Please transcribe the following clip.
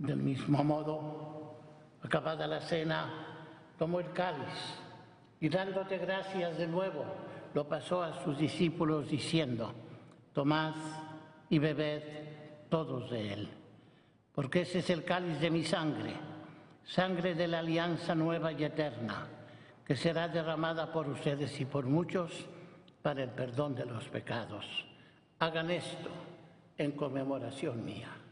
Del mismo modo, acabada la cena, tomó el cáliz y dándote gracias de nuevo, lo pasó a sus discípulos diciendo: tomad y bebed todos de él, porque ese es el cáliz de mi sangre, sangre de la alianza nueva y eterna, que será derramada por ustedes y por muchos para el perdón de los pecados. Hagan esto en conmemoración mía.